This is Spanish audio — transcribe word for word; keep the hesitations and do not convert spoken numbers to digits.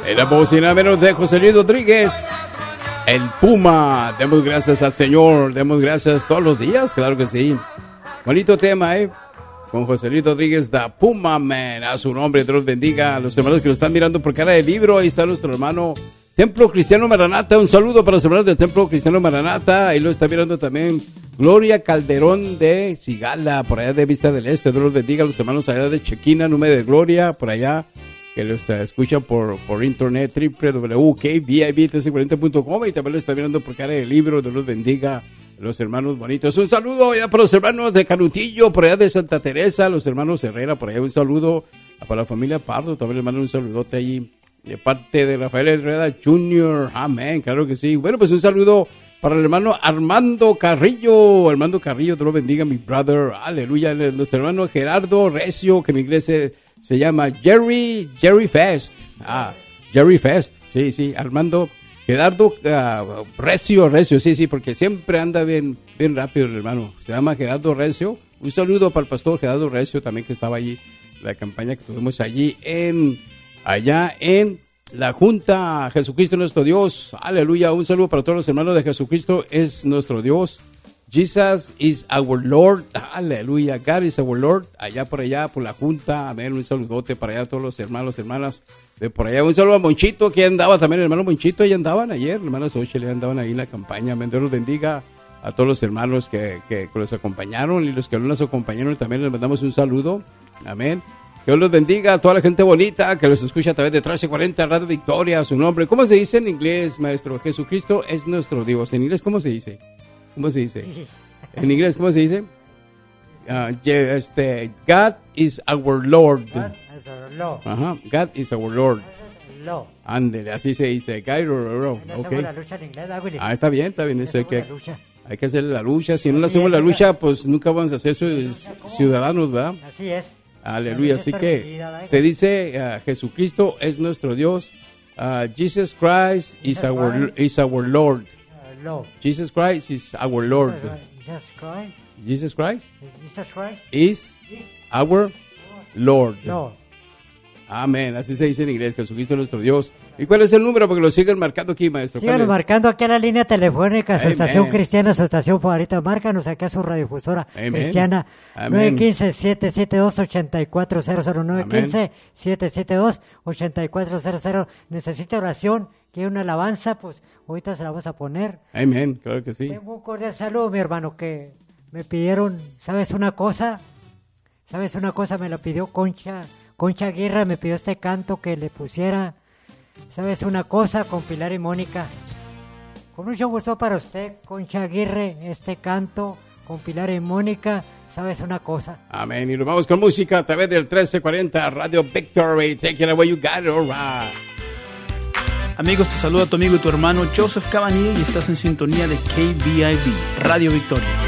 En la voz y nada menos de José Luis Rodríguez, el Puma. Demos gracias al Señor, demos gracias todos los días, claro que sí. Bonito tema, ¿eh? Con José Luis Rodríguez, The Puma Man. A su nombre, Dios los bendiga. A los hermanos que lo están mirando por cara del libro, ahí está nuestro hermano Templo Cristiano Maranata. Un saludo para los hermanos del Templo Cristiano Maranata. Ahí lo está mirando también Gloria Calderón de Cigala, por allá de Vista del Este. Dios los bendiga. A los hermanos allá de Chequina, Número de Gloria, por allá, que los uh, escuchan por, por internet, doble u doble u doble u punto k v i b trece cuarenta punto com, y también lo está mirando por cara del libro. Dios los bendiga. Los hermanos bonitos, un saludo ya para los hermanos de Canutillo, por allá de Santa Teresa, los hermanos Herrera, por allá un saludo para la familia Pardo, también les mando un saludote allí, de parte de Rafael Herrera junior, amén, claro que sí. Bueno, pues un saludo para el hermano Armando Carrillo, Armando Carrillo, Dios lo bendiga, mi brother, aleluya. Nuestro hermano Gerardo Recio, que en inglés se, se llama Jerry, Jerry Fest, ah, Jerry Fest, sí, sí, Armando Gerardo uh, Recio, Recio, sí, sí, porque siempre anda bien, bien rápido el hermano. Se llama Gerardo Recio. Un saludo para el pastor Gerardo Recio también, que estaba allí, la campaña que tuvimos allí en, allá en la Junta Jesucristo nuestro Dios. Aleluya. Un saludo para todos los hermanos de Jesucristo es nuestro Dios. Jesus is our Lord. Aleluya. God is our Lord. Allá por allá, por la Junta. Amén. Un saludote para allá a todos los hermanos, hermanas de por allá. Un saludo a Monchito, que andaba también, el hermano Monchito. Ahí andaban ayer, hermanos Oche, le andaban ahí en la campaña. Amén. Dios los bendiga a todos los hermanos que, que, que los acompañaron, y los que no los acompañaron también les mandamos un saludo. Amén. Dios los bendiga a toda la gente bonita que los escucha a través de trece cuarenta Radio Victoria. Su nombre, ¿cómo se dice en inglés, maestro? Jesucristo es nuestro Dios. En inglés, ¿cómo se dice? ¿Cómo se dice? En inglés, ¿cómo se dice? Uh, yeah, este, God is our Lord. God is our Lord. Ajá, God is our Lord. Lord. Ándele, así se dice. God is our Lord. Okay. La lucha en inglés, ¿verdad, Willy? Ah, está bien, está bien. Eso hay que, lucha. hay que hacer la lucha. Si no le hacemos la lucha, pues nunca vamos a ser ciudadanos, ¿verdad? Así es. Aleluya. Así que se dice, uh, Jesucristo es nuestro Dios. Uh, Jesus Christ is our, is our Lord. Lord. Jesus Christ is our Lord. Jesus Christ. Jesus Christ Jesus Christ is our Lord. Lord. Amén. Así se dice en inglés. Jesucristo es nuestro Dios. ¿Y cuál es el número? Porque lo siguen marcando aquí, maestro. Síganos marcando aquí a la línea telefónica, su Amen. estación cristiana, su estación favorita. Márcanos aquí a su radiodifusora Amen. cristiana. Amen. nueve uno cinco, siete siete dos, ocho cuatro cero cero. nueve uno cinco, siete siete dos, ocho cuatro cero cero. Necesita oración, quiere una alabanza, pues ahorita se la vamos a poner. Amén, claro que sí. Tengo un cordial saludo, mi hermano, que me pidieron, ¿sabes una cosa? ¿Sabes una cosa? Me la pidió Concha, Concha Aguirre, me pidió este canto que le pusiera. ¿Sabes una cosa? Con Pilar y Mónica. Con mucho gusto para usted, Concha Aguirre, este canto con Pilar y Mónica. ¿Sabes una cosa? Amén. Y nos vamos con música a través del trece cuarenta Radio Victory. Take it away, you got it, all right. Amigos, te saluda tu amigo y tu hermano Joseph Cabanilla y estás en sintonía de K V I B, Radio Victoria.